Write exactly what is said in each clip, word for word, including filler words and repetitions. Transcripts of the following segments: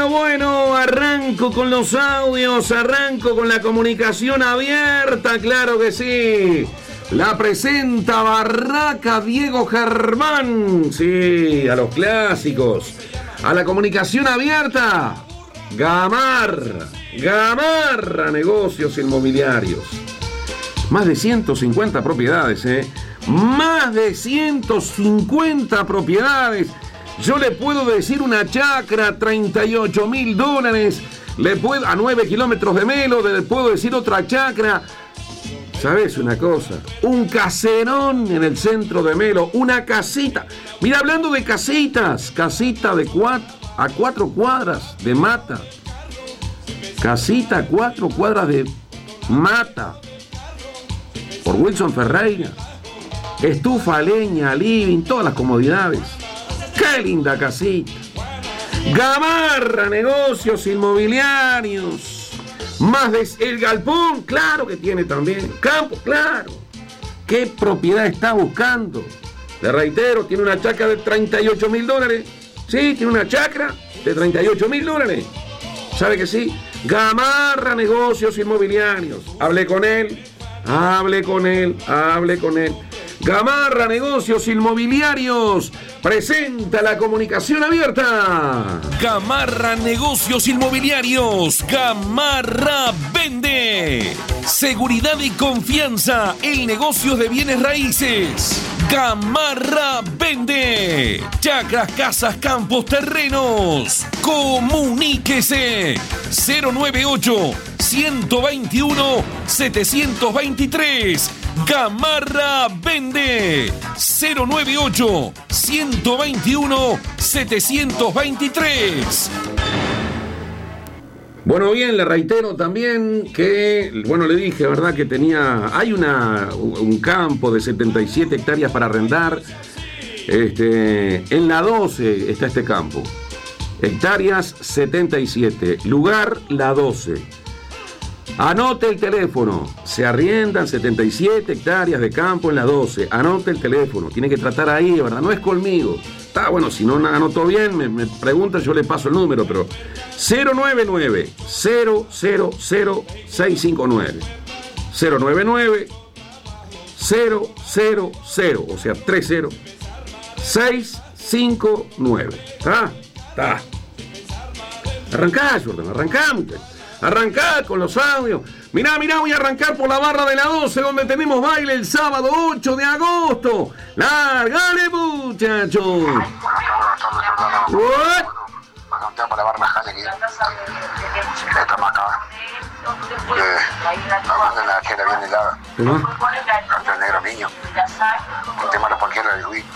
bueno, bueno, arranco con los audios, arranco con la comunicación abierta, claro que sí. La presenta Barraca Diego Germán, sí, a los clásicos. A la comunicación abierta, Gamarra, Gamarra Negocios Inmobiliarios. Más de ciento cincuenta propiedades, ¿eh? Más de ciento cincuenta propiedades. Yo le puedo decir una chacra, treinta y ocho mil dólares. Le puedo, a nueve kilómetros de Melo, le puedo decir otra chacra. ¿Sabes una cosa? Un caserón en el centro de Melo, una casita. Mira, hablando de casitas, casita de cuatro, a cuatro cuadras de Mata. Casita a cuatro cuadras de Mata. Por Wilson Ferreira. Estufa, leña, living, todas las comodidades. ¡Qué linda casita! Gamarra Negocios Inmobiliarios. Más de el galpón, claro que tiene también. Campo, claro. ¿Qué propiedad está buscando? Le reitero, tiene una chacra de treinta y ocho mil dólares. Sí, tiene una chacra de treinta y ocho mil dólares. ¿Sabe que sí? Gamarra Negocios Inmobiliarios. Hablé con él, hable con él, hable con él. Gamarra Negocios Inmobiliarios presenta la comunicación abierta. Gamarra Negocios Inmobiliarios. Gamarra vende. Seguridad y confianza en negocios de bienes raíces. Gamarra vende. Chacras, casas, campos, terrenos. Comuníquese. cero noventa y ocho, ciento veintiuno, setecientos veintitrés. Gamarra vende. cero noventa y ocho, ciento veintiuno, setecientos veintitrés. Bueno, bien, le reitero también que, bueno, le dije, ¿verdad? Que tenía, hay una, un campo de setenta y siete hectáreas para arrendar. Este, en la doce está este campo. Hectáreas setenta y siete. Lugar la doce. Anote el teléfono. Se arriendan setenta y siete hectáreas de campo en la doce. Anote el teléfono. Tiene que tratar ahí, ¿verdad? No es conmigo. Está bueno, si no anotó bien, me, me pregunta, yo le paso el número, pero cero noventa y nueve, cero cero cero, seis cinco nueve. cero noventa y nueve, cero cero cero, o sea, tres cero, seis cinco nueve. ¿Está? Está. Arrancá, Jordan, arrancá, muchachos. Arrancá con los audios. Mirá, mirá, voy a arrancar por la barra de la doce, donde tenemos baile el sábado ocho de agosto. ¡Lárgale, muchachos! What? Para la barra de aquí. Esta maca. La banda en la chela bien helada. Contra el negro niño. Un tema de los cualquiera de Luis.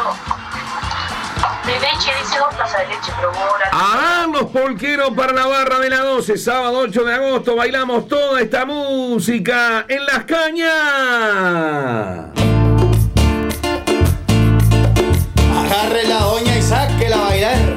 De leche, dice dos tazas de leche, pero ¡ah, los polqueros para la barra de la doce! Sábado ocho de agosto, bailamos toda esta música en Las Cañas. Agárrela.